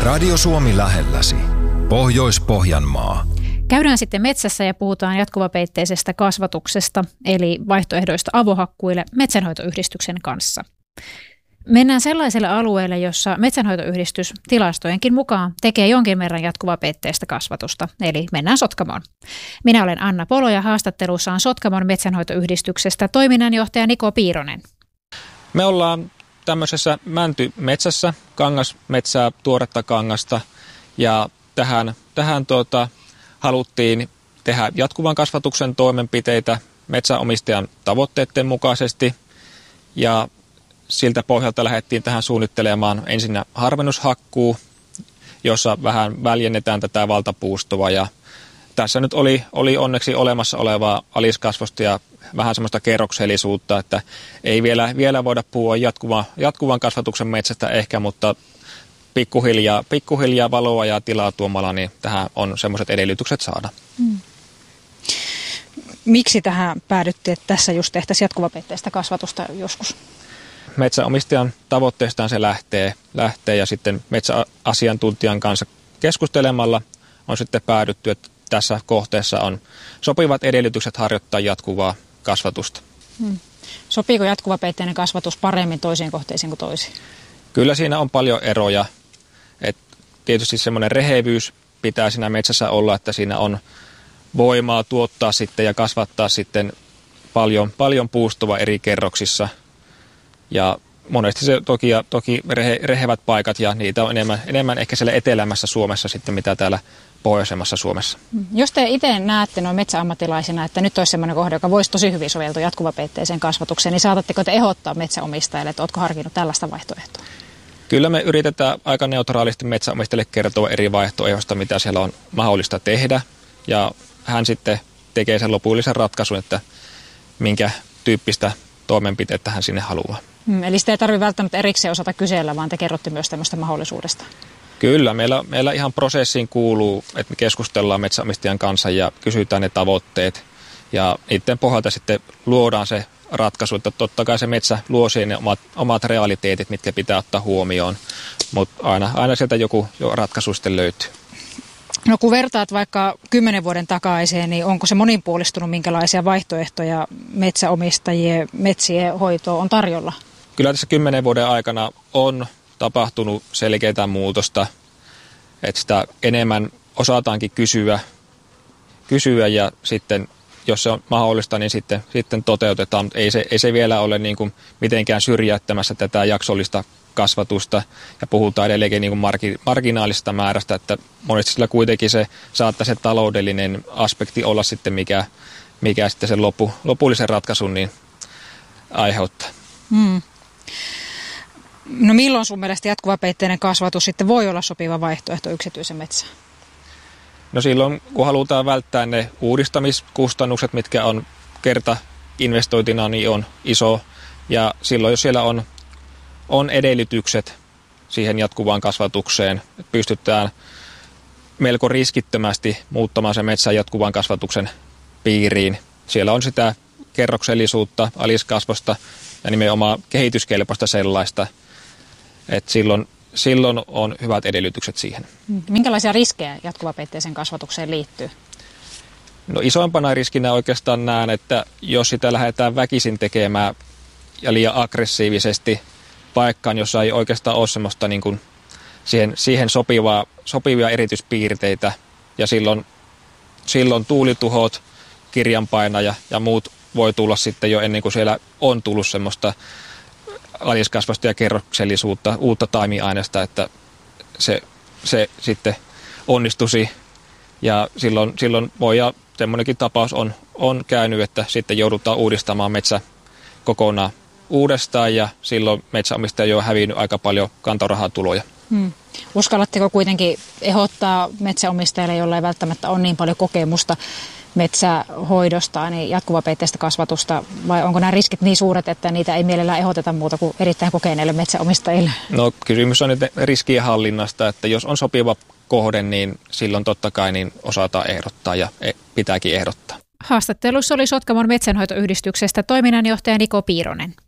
Radio Suomi lähelläsi. Pohjois-Pohjanmaa. Käydään sitten metsässä ja puhutaan jatkuvapeitteisesta kasvatuksesta, eli vaihtoehdoista avohakkuille metsänhoitoyhdistyksen kanssa. Mennään sellaiselle alueelle, jossa metsänhoitoyhdistys tilastojenkin mukaan tekee jonkin verran jatkuvapeitteistä kasvatusta, eli mennään Sotkamoon. Minä olen Anna Polo ja haastattelussa on Sotkamon metsänhoitoyhdistyksestä toiminnanjohtaja Niko Piironen. Me ollaan tämmöisessä mäntymetsässä, kangasmetsää, tuoretta kangasta, ja tähän haluttiin tehdä jatkuvan kasvatuksen toimenpiteitä metsänomistajan tavoitteiden mukaisesti, ja siltä pohjalta lähdettiin tähän suunnittelemaan ensinnä harvennushakkuu, jossa vähän väljennetään tätä valtapuustoa, ja tässä nyt oli onneksi olemassa olevaa aliskasvosta ja vähän semmoista kerroksellisuutta, että ei vielä voida puhua jatkuvan kasvatuksen metsästä ehkä, mutta pikkuhiljaa valoa ja tilaa tuomalla, niin tähän on semmoiset edellytykset saada. Miksi tähän päädyttiin, että tässä just tehtäisiin jatkuvapeitteistä kasvatusta joskus? Metsänomistajan tavoitteestaan se lähtee ja sitten metsäasiantuntijan kanssa keskustelemalla on sitten päädytty, että tässä kohteessa on sopivat edellytykset harjoittaa jatkuvaa kasvatusta. Sopiiko jatkuvapeitteinen kasvatus paremmin toisiin kohteisiin kuin toisiin? Kyllä siinä on paljon eroja. Et tietysti semmoinen rehevyys pitää siinä metsässä olla, että siinä on voimaa tuottaa sitten ja kasvattaa sitten paljon puustoa eri kerroksissa. Ja monesti se toki rehevät paikat ja niitä on enemmän ehkä siellä etelämässä Suomessa sitten mitä täällä pohjoisemmassa Suomessa. Jos te itse näette noin metsäammattilaisina, että nyt olisi sellainen kohde, joka voisi tosi hyvin soveltua jatkuvapeitteiseen kasvatukseen, niin saatatteko te ehdottaa metsäomistajille, että oletko harkinnut tällaista vaihtoehtoa? Kyllä me yritetään aika neutraalisti metsäomistajille kertoa eri vaihtoehdoista, mitä siellä on mahdollista tehdä. Ja hän sitten tekee sen lopullisen ratkaisun, että minkä tyyppistä toimenpiteitä hän sinne haluaa. Eli sitä ei tarvitse välttämättä erikseen osata kysellä, vaan te kerrotte myös tämmöistä mahdollisuudesta. Kyllä, meillä ihan prosessiin kuuluu, että me keskustellaan metsäomistajan kanssa ja kysytään ne tavoitteet. Ja niiden pohjalta sitten luodaan se ratkaisu, että totta kai se metsä luo siihen omat realiteetit, mitkä pitää ottaa huomioon. Mutta aina sieltä joku ratkaisu sitten löytyy. No kun vertaat vaikka 10 vuoden takaiseen, niin onko se monipuolistunut, minkälaisia vaihtoehtoja metsäomistajien metsien hoitoon on tarjolla? Kyllä tässä 10 vuoden aikana on tapahtunut selkeää muutosta, että sitä enemmän osataankin kysyä ja sitten jos se on mahdollista, niin sitten toteutetaan, mutta ei se vielä ole niin kuin mitenkään syrjäyttämässä tätä jaksollista kasvatusta ja puhutaan edelleenkin niin kuin marginaalisesta määrästä, että monesti sillä kuitenkin se saattaa se taloudellinen aspekti olla sitten mikä sitten sen lopullisen ratkaisun niin aiheuttaa. No milloin sun mielestä jatkuvapeitteinen kasvatus sitten voi olla sopiva vaihtoehto yksityisen metsään? No silloin, kun halutaan välttää ne uudistamiskustannukset, mitkä on kertainvestointina, niin on iso. Ja silloin, jos siellä on edellytykset siihen jatkuvaan kasvatukseen, että pystytään melko riskittömästi muuttamaan se metsän jatkuvan kasvatuksen piiriin. Siellä on sitä kerroksellisuutta, aliskasvosta ja nimenomaan kehityskelpoista sellaista, että silloin on hyvät edellytykset siihen. Minkälaisia riskejä jatkuvapeitteisen kasvatukseen liittyy? No isoimpana riskinä oikeastaan näen, että jos sitä lähdetään väkisin tekemään ja liian aggressiivisesti paikkaan, jossa ei oikeastaan ole semmoista niin kuin siihen sopivia erityispiirteitä ja silloin tuulituhot, kirjanpainaja ja muut voi tulla sitten jo ennen kuin siellä on tullut semmoista aliskasvasta ja kerroksellisuutta, uutta taimiaineesta, että se sitten onnistuisi. Ja silloin voi, ja semmoinenkin tapaus on käynyt, että sitten joudutaan uudistamaan metsä kokonaan uudestaan, ja silloin metsäomistaja jo on hävinnyt aika paljon kantorahatuloja. Uskallatteko kuitenkin ehdottaa metsäomistajille, jolla ei välttämättä ole niin paljon kokemusta metsähoidosta, niin jatkuvapeitteistä kasvatusta, vai onko nämä riskit niin suuret, että niitä ei mielellään ehdoteta muuta kuin erittäin kokeneille metsäomistajille? No kysymys on nyt riskien hallinnasta, että jos on sopiva kohde, niin silloin totta kai niin osataan ehdottaa ja pitääkin ehdottaa. Haastattelussa oli Sotkamon metsänhoitoyhdistyksestä toiminnanjohtaja Niko Piironen.